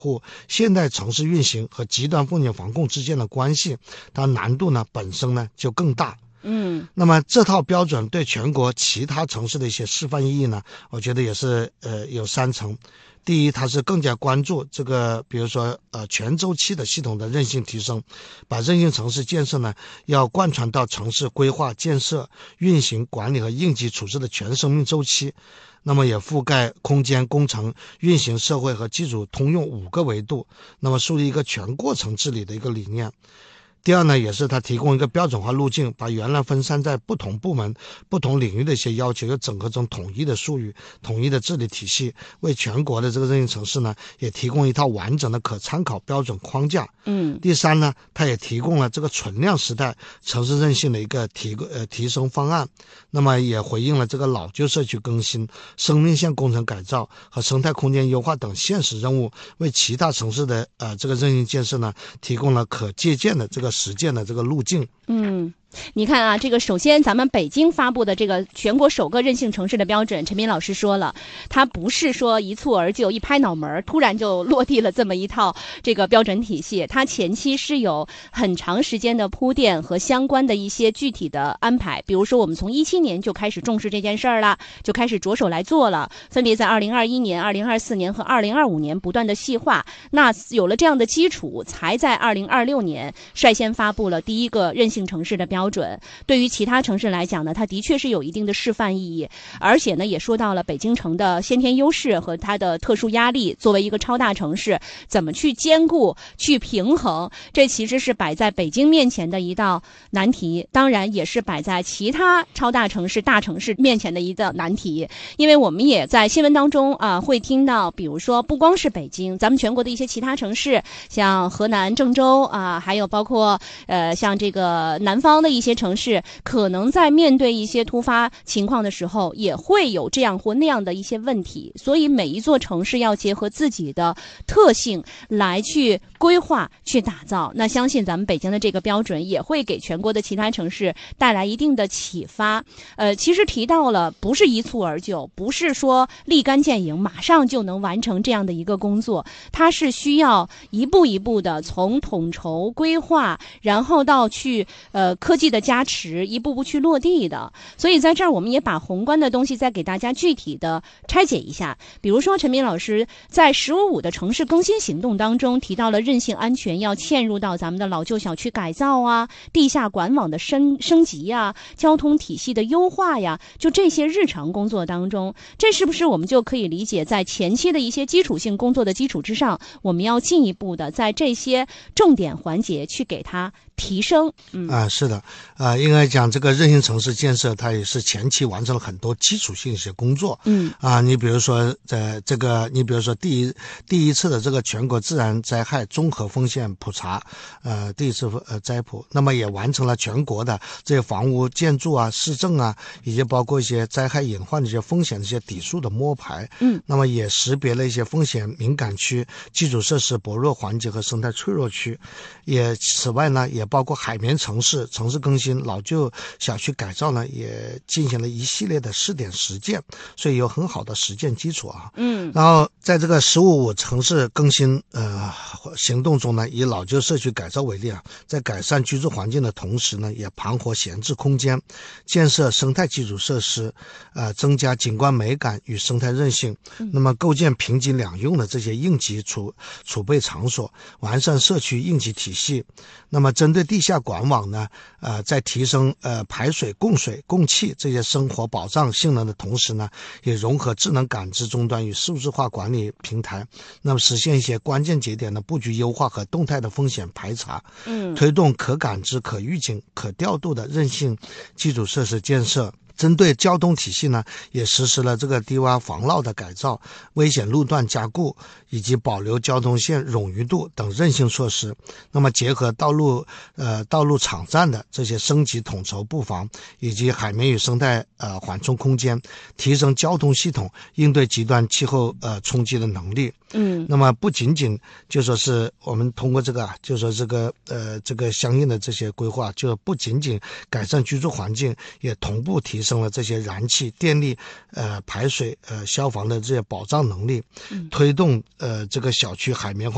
护现代城市运行和极端风险防控之间的关系，它难度呢本身呢就更大。那么这套标准对全国其他城市的一些示范意义呢，我觉得也是有3层。第一，它是更加关注这个，比如说全周期的系统的韧性提升，把韧性城市建设呢要贯穿到城市规划、建设、运行、管理和应急处置的全生命周期。那么也覆盖空间、工程、运行、社会和技术通用5个维度，那么树立一个全过程治理的一个理念。第二呢，也是它提供一个标准化路径，把原来分散在不同部门、不同领域的一些要求，又整合成统一的术语、统一的治理体系，为全国的这个韧性城市呢，也提供一套完整的可参考标准框架。第三呢，它也提供了这个存量时代城市韧性的一个提升方案，那么也回应了这个老旧社区更新、生命线工程改造和生态空间优化等现实任务，为其他城市的这个韧性建设呢，提供了可借鉴的这个实践的这个路径。 你看啊，这个首先咱们北京发布的这个全国首个韧性城市的标准，陈斌老师说了，它不是说一蹴而就、一拍脑门突然就落地了这么一套这个标准体系，它前期是有很长时间的铺垫和相关的一些具体的安排。比如说我们从17年就开始重视这件事儿了，就开始着手来做了，分别在2021年、2024年和2025年不断的细化。那有了这样的基础，才在2026年率先发布了第一个韧性城市的标准。对于其他城市来讲呢，它的确是有一定的示范意义，而且呢也说到了北京城的先天优势和它的特殊压力，作为一个超大城市怎么去兼顾去平衡，这其实是摆在北京面前的一道难题，当然也是摆在其他超大城市大城市面前的一道难题。因为我们也在新闻当中会听到，比如说不光是北京，咱们全国的一些其他城市，像河南郑州还有包括像这个南方的一些城市，可能在面对一些突发情况的时候，也会有这样或那样的一些问题。所以每一座城市要结合自己的特性来去规划、去打造。那相信咱们北京的这个标准也会给全国的其他城市带来一定的启发。其实提到了，不是一蹴而就，不是说立竿见影，马上就能完成这样的一个工作，它是需要一步一步的从统筹规划，然后到去科技的加持，一步步去落地的。所以在这儿我们也把宏观的东西再给大家具体的拆解一下。比如说陈斌老师在15.5的城市更新行动当中提到了韧性安全要嵌入到咱们的老旧小区改造地下管网的升级交通体系的优化就这些日常工作当中，这是不是我们就可以理解，在前期的一些基础性工作的基础之上，我们要进一步的在这些重点环节去给它提升？ 是的，应该讲这个韧性城市建设，它也是前期完成了很多基础性一些工作。你比如说你比如说第一次的这个全国自然灾害综合风险普查，第一次灾普，那么也完成了全国的这些房屋建筑市政以及包括一些灾害隐患的一些风险的一些底数的摸排。那么也识别了一些风险敏感区、基础设施薄弱环节和生态脆弱区。此外呢，也包括海绵城市、城市更新、老旧小区改造呢，也进行了一系列的试点实践，所以有很好的实践基础然后在这个15.5城市更新行动中呢，以老旧社区改造为例在改善居住环境的同时呢，也盘活闲置空间，建设生态基础设施，增加景观美感与生态韧性，那么构建平级两用的这些应急储备场所，完善社区应急体系。那么针对地下管网呢，在提升排水、供水、供气这些生活保障性能的同时呢，也融合智能感知终端与数字化管理平台，那么实现一些关键节点的布局优化和动态的风险排查，推动可感知、可预警、可调度的韧性基础设施建设。针对交通体系呢，也实施了这个低洼防涝的改造、危险路段加固以及保留交通线冗余度等韧性措施。那么结合道路场站的这些升级统筹布防，以及海绵与生态缓冲空间，提升交通系统应对极端气候冲击的能力。那么不仅仅就说是我们通过这个就说这个相应的这些规划，就不仅仅改善居住环境，也同步提升了这些燃气、电力、排水、消防的这些保障能力，推动这个小区海绵化